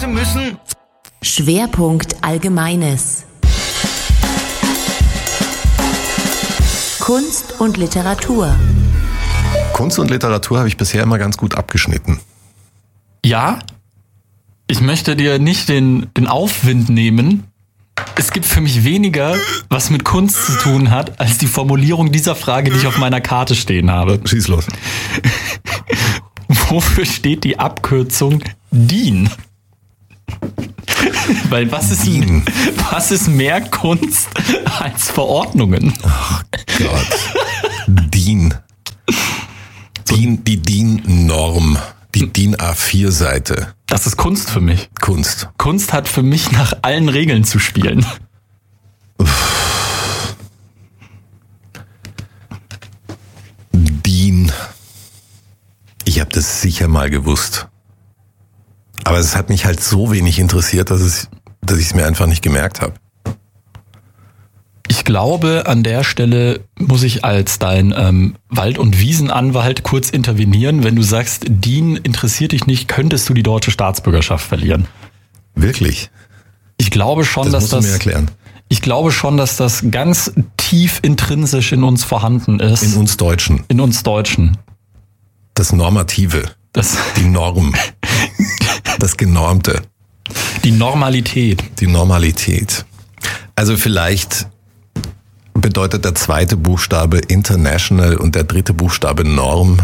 warten müssen? Schwerpunkt Allgemeines. Kunst und Literatur. Kunst und Literatur habe ich bisher immer ganz gut abgeschnitten. Ja, ich möchte dir nicht den Aufwind nehmen. Es gibt für mich weniger, was mit Kunst zu tun hat, als die Formulierung dieser Frage, die ich auf meiner Karte stehen habe. Schieß los. Wofür steht die Abkürzung DIN? Weil was ist mehr Kunst als Verordnungen? Ach Gott. DIN. Die DIN-Norm. Die DIN A4-Seite. Das ist Kunst für mich. Kunst. Kunst hat für mich nach allen Regeln zu spielen. DIN. Ich habe das sicher mal gewusst. Aber es hat mich halt so wenig interessiert, dass ich es mir einfach nicht gemerkt habe. Ich glaube, an der Stelle muss ich als dein Wald- und Wiesenanwalt kurz intervenieren. Wenn du sagst, DIN interessiert dich nicht, könntest du die deutsche Staatsbürgerschaft verlieren. Wirklich? Ich glaube schon, das musst du mir erklären. Ich glaube schon, dass das ganz tief intrinsisch in uns vorhanden ist. In uns Deutschen. In uns Deutschen. Das Normative. Die Norm. Das Genormte. Die Normalität. Die Normalität. Also vielleicht bedeutet der zweite Buchstabe International und der dritte Buchstabe Norm.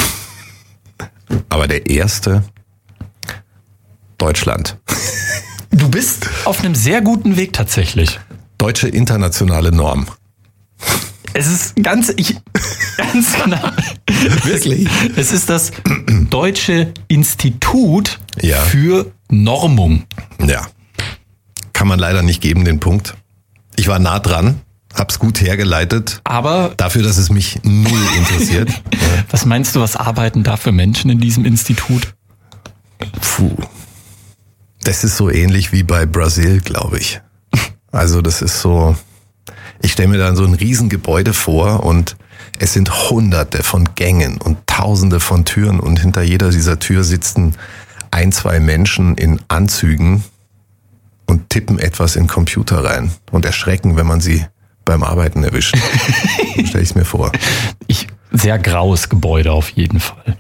Aber der erste Deutschland. Du bist auf einem sehr guten Weg tatsächlich. Deutsche internationale Norm. Es ist ganz genau. Wirklich? Es ist das Deutsche Institut Ja. für Normung. Ja. Kann man leider nicht geben, den Punkt. Ich war nah dran, hab's gut hergeleitet. Aber Dafür, dass es mich null interessiert. was meinst du, was arbeiten da für Menschen in diesem Institut? Puh. Das ist so ähnlich wie bei Brasil, glaube ich. Also das ist so, ich stelle mir dann so ein Riesengebäude vor und es sind Hunderte von Gängen und Tausende von Türen und hinter jeder dieser Tür sitzen 1-2 Menschen in Anzügen und tippen etwas in den Computer rein und erschrecken, wenn man sie beim Arbeiten erwischt. So stelle ich es mir vor. Sehr graues Gebäude auf jeden Fall.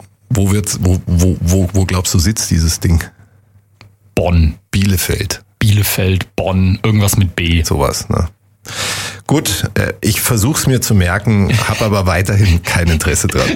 Wo glaubst du sitzt dieses Ding? Bonn, Bielefeld. Bonn, irgendwas mit B. Sowas, ne? Gut, ich versuch's mir zu merken, habe aber weiterhin kein Interesse dran.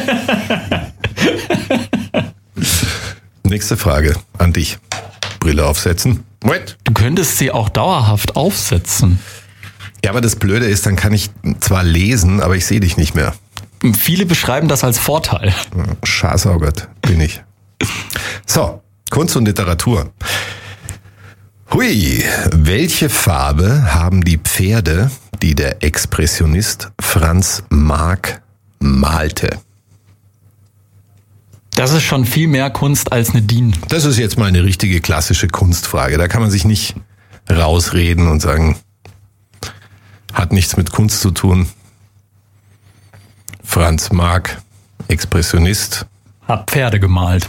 Nächste Frage an dich. Brille aufsetzen. Wait. Du könntest sie auch dauerhaft aufsetzen. Ja, aber das Blöde ist, dann kann ich zwar lesen, aber ich sehe dich nicht mehr. Viele beschreiben das als Vorteil. Schasaugert bin ich. So, Kunst und Literatur. Hui, welche Farbe haben die Pferde, die der Expressionist Franz Marc malte? Das ist schon viel mehr Kunst als eine DIN. Das ist jetzt mal eine richtige klassische Kunstfrage. Da kann man sich nicht rausreden und sagen, hat nichts mit Kunst zu tun. Franz Marc, Expressionist. Hat Pferde gemalt.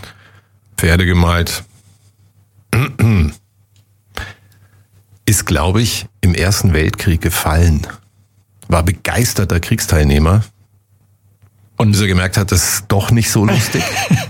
Ist, glaube ich, im Ersten Weltkrieg gefallen. War begeisterter Kriegsteilnehmer. Und bis er gemerkt hat, das ist doch nicht so lustig.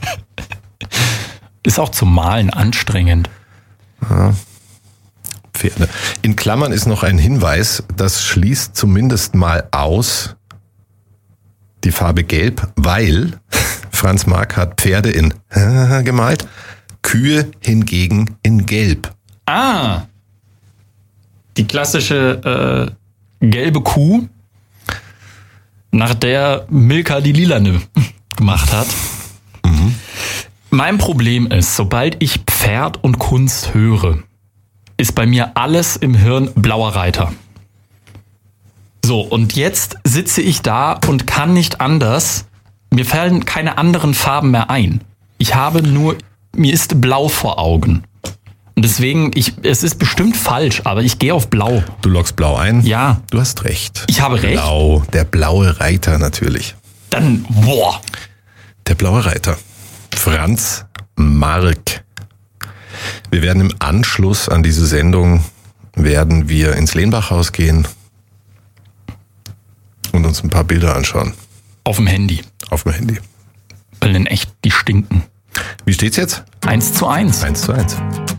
Ist auch zum Malen anstrengend. Ja. Pferde. In Klammern ist noch ein Hinweis, das schließt zumindest mal aus die Farbe Gelb, weil Franz Marc hat Pferde in gemalt, Kühe hingegen in Gelb. Ah, die klassische gelbe Kuh, nach der Milka die Lilane gemacht hat. Mhm. Mein Problem ist, sobald ich Pferd und Kunst höre, ist bei mir alles im Hirn blauer Reiter. So, und jetzt sitze ich da und kann nicht anders. Mir fallen keine anderen Farben mehr ein. Mir ist blau vor Augen. Und deswegen, es ist bestimmt falsch, aber ich gehe auf blau. Du loggst blau ein? Ja. Du hast recht. Ich habe recht? Blau, der blaue Reiter natürlich. Dann, boah. Der blaue Reiter. Franz Marc. Wir werden im Anschluss an diese Sendung werden wir ins Lehnbachhaus gehen und uns ein paar Bilder anschauen. Auf dem Handy. Auf dem Handy. Weil in echt, die stinken. Wie steht's jetzt? 1:1. 1:1.